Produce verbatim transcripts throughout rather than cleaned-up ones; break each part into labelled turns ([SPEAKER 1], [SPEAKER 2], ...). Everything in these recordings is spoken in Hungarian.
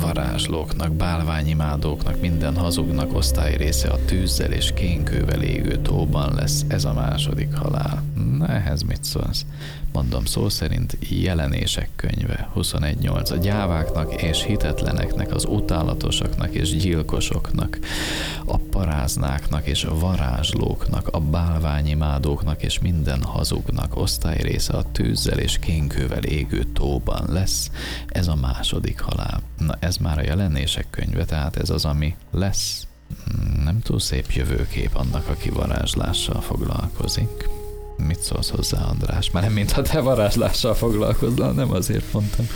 [SPEAKER 1] varázslóknak, bálványimádóknak, minden hazugnak osztály része a tűzzel és kénkővel égő tóban lesz. Ez a második halál. Na, ehhez mit szólsz? Mondom szó szerint Jelenések könyve huszonegy nyolc. A gyáváknak és hitetleneknek, az utálatosaknak és gyilkosoknak, a paráznáknak és varázslóknak, a bálványimádóknak és minden hazugnak osztály része a tűzzel és kénkővel égő tóban lesz. Ez a második halál. Na, ez már a Jelenések könyve, tehát ez az, ami lesz. Nem túl szép jövőkép annak, aki varázslással foglalkozik. Mit szólsz hozzá, András? Már nem, mintha te varázslással foglalkoznál, nem azért mondtam.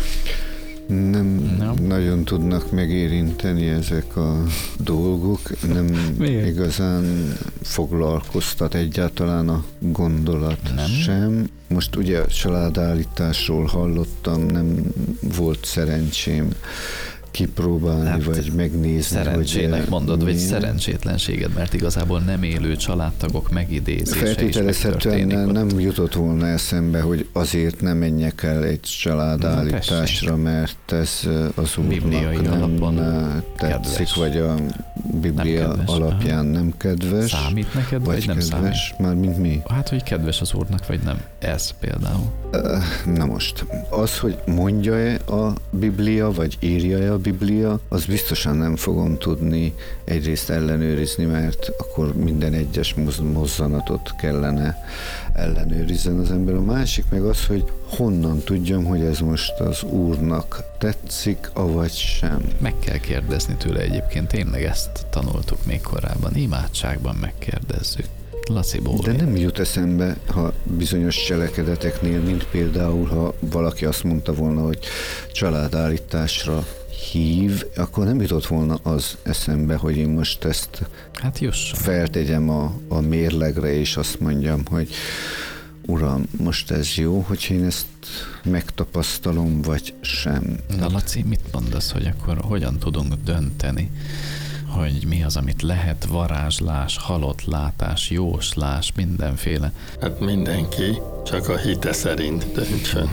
[SPEAKER 2] Nem
[SPEAKER 1] no.
[SPEAKER 2] nagyon tudnak megérinteni ezek a dolgok, nem
[SPEAKER 1] Miért?
[SPEAKER 2] igazán foglalkoztat egyáltalán a gondolat
[SPEAKER 1] nem?
[SPEAKER 2] sem. Most ugye a családállításról hallottam, nem volt szerencsém kipróbálni, hát, vagy megnézni.
[SPEAKER 1] Szerencsének
[SPEAKER 2] hogy
[SPEAKER 1] mondod, vagy
[SPEAKER 2] milyen.
[SPEAKER 1] Szerencsétlenséged, mert igazából nem élő családtagok megidézése
[SPEAKER 2] Feltételezhetően
[SPEAKER 1] is
[SPEAKER 2] nem jutott volna eszembe, hogy azért nem menjek el egy családállításra, mert ez az úrnak nem tetszik,
[SPEAKER 1] kedves.
[SPEAKER 2] Vagy a Biblia
[SPEAKER 1] nem
[SPEAKER 2] alapján
[SPEAKER 1] aha.
[SPEAKER 2] nem kedves.
[SPEAKER 1] Számít neked, vagy, vagy nem
[SPEAKER 2] kedves?
[SPEAKER 1] számít?
[SPEAKER 2] Mármint mi?
[SPEAKER 1] Hát, hogy kedves az úrnak, vagy nem. Ez például.
[SPEAKER 2] Na most, az, hogy mondja-e a Biblia, vagy írja-e a Biblia, az biztosan nem fogom tudni egyrészt ellenőrizni, mert akkor minden egyes mozzanatot kellene ellenőrizzen az ember. A másik meg az, hogy honnan tudjam, hogy ez most az úrnak tetszik, avagy sem.
[SPEAKER 1] Meg kell kérdezni tőle egyébként, tényleg ezt tanultuk még korábban, imádságban megkérdezzük. Laci Bóli.
[SPEAKER 2] De nem jut eszembe, ha bizonyos cselekedeteknél, mint például, ha valaki azt mondta volna, hogy családállításra hív, akkor nem jutott volna az eszembe, hogy én most ezt
[SPEAKER 1] hát jusson.
[SPEAKER 2] feltegyem a, a mérlegre, és azt mondjam, hogy Uram, most ez jó, hogy én ezt megtapasztalom, vagy sem.
[SPEAKER 1] Na Laci, mit mondasz, hogy akkor hogyan tudunk dönteni, hogy mi az, amit lehet, varázslás, halott látás, jóslás, mindenféle?
[SPEAKER 3] Hát mindenki csak a hite szerint döntsön.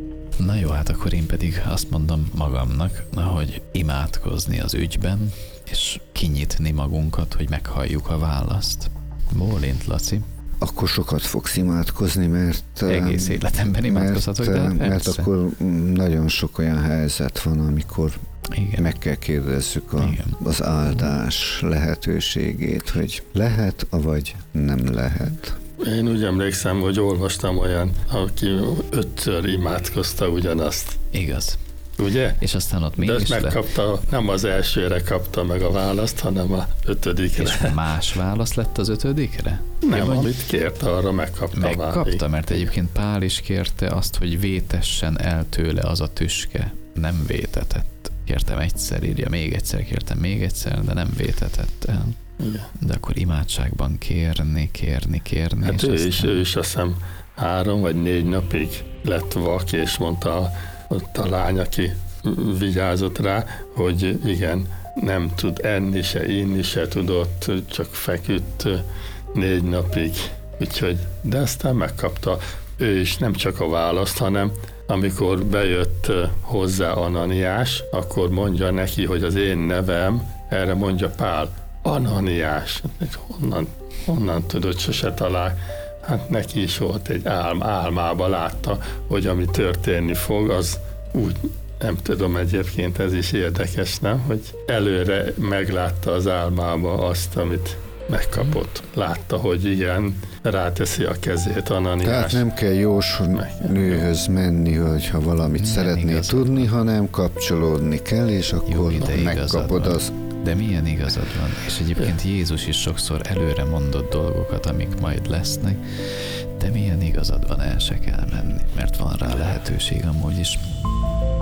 [SPEAKER 1] Na jó, hát akkor én pedig azt mondom magamnak, hogy imádkozni az ügyben, és kinyitni magunkat, hogy meghalljuk a választ. Bólint, Laci.
[SPEAKER 2] Akkor sokat fogsz imádkozni, mert...
[SPEAKER 1] Egész életemben imádkozhatok,
[SPEAKER 2] mert,
[SPEAKER 1] de
[SPEAKER 2] mert
[SPEAKER 1] persze.
[SPEAKER 2] akkor nagyon sok olyan helyzet van, amikor
[SPEAKER 1] igen.
[SPEAKER 2] meg kell kérdezzük a, az áldás lehetőségét, hogy lehet, avagy nem lehet.
[SPEAKER 3] Én úgy emlékszem, hogy olvastam olyan, aki ötször imádkozta ugyanazt.
[SPEAKER 1] Igaz.
[SPEAKER 3] Ugye?
[SPEAKER 1] És aztán ott
[SPEAKER 3] De
[SPEAKER 1] mégis
[SPEAKER 3] ezt megkapta, le... nem az elsőre kapta meg a választ, hanem a ötödikre.
[SPEAKER 1] És más válasz lett az ötödikre?
[SPEAKER 3] Nem,
[SPEAKER 1] ja,
[SPEAKER 3] amit kérte, arra megkapta.
[SPEAKER 1] Megkapta, mert egyébként Pál is kérte azt, hogy vétessen el tőle az a tüske. Nem vétetett. Kértem egyszer, írja, még egyszer kértem, még egyszer, de nem vétetett el.
[SPEAKER 3] Igen.
[SPEAKER 1] De akkor imádságban kérni, kérni, kérni.
[SPEAKER 3] Hát ő
[SPEAKER 1] aztán...
[SPEAKER 3] is, ő is azt hiszem három vagy négy napig lett vak, és mondta ott a lány, aki vigyázott rá, hogy igen, nem tud enni se, inni se tudott, csak feküdt négy napig. Úgyhogy, de aztán megkapta ő is nem csak a választ, hanem amikor bejött hozzá Ananiás, akkor mondja neki, hogy az én nevem, erre mondja Pál, Ananiás. Honnan, honnan tudod, sose talál. Hát neki is volt egy álm, álmába látta, hogy ami történni fog, az úgy, nem tudom, egyébként ez is érdekes, nem? Hogy előre meglátta az álmába azt, amit megkapott. Látta, hogy igen, ráteszi a kezét Ananiás.
[SPEAKER 2] Tehát nem kell jós nőhöz menni, hogyha valamit nem szeretnél tudni, van. Hanem kapcsolódni kell, és akkor jó, megkapod az.
[SPEAKER 1] De milyen igazad van? És egyébként Jézus is sokszor előre mondott dolgokat, amik majd lesznek, de milyen igazad van, el se kell menni, mert van rá lehetőség amúgy is.